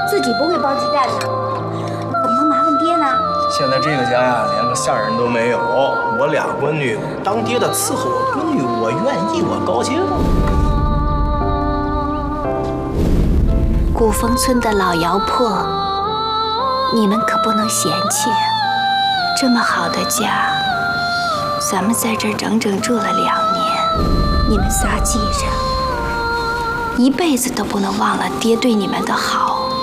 自己不会剥鸡蛋呢，怎么能麻烦爹呢？ 现在这个家呀，连个下人都没有，我俩闺女当爹的伺候我闺女，我愿意，我高兴。 古风村的老窑破，你们可不能嫌弃啊！这么好的家，咱们在这儿整整住了2年，你们仨记着，一辈子都不能忘了爹对你们的好。